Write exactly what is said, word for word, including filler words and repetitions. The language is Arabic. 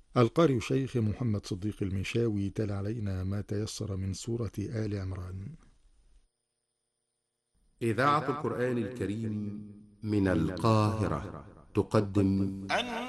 القارئ شيخ محمد صديق المشاوي تلا علينا ما تيسر من سورة آل عمران. إذاعة القرآن الكريم من القاهرة تقدم